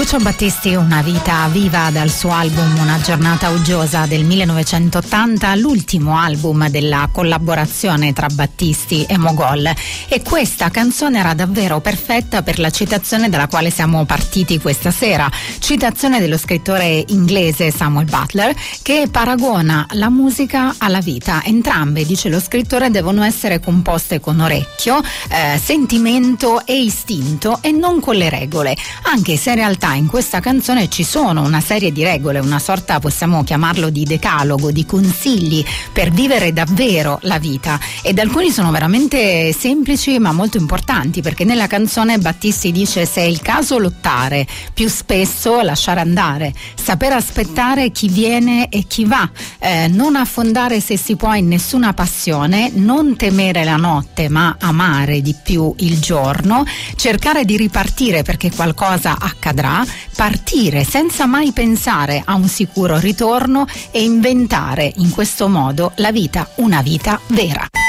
Lucio Battisti, Una vita viva, dal suo album Una giornata uggiosa del 1980, l'ultimo album della collaborazione tra Battisti e Mogol. E questa canzone era davvero perfetta per la citazione dalla quale siamo partiti questa sera, citazione dello scrittore inglese Samuel Butler, che paragona la musica alla vita. Entrambe, dice lo scrittore, devono essere composte con orecchio, sentimento e istinto, e non con le regole, anche se in realtà in questa canzone ci sono una serie di regole, una sorta, possiamo chiamarlo, di decalogo, di consigli per vivere davvero la vita, ed alcuni sono veramente semplici ma molto importanti, perché nella canzone Battisti dice: se è il caso lottare, più spesso lasciare andare, saper aspettare chi viene e chi va, non affondare se si può in nessuna passione, non temere la notte ma amare di più il giorno, cercare di ripartire perché qualcosa accadrà, partire senza mai pensare a un sicuro ritorno e inventare in questo modo la vita, una vita vera.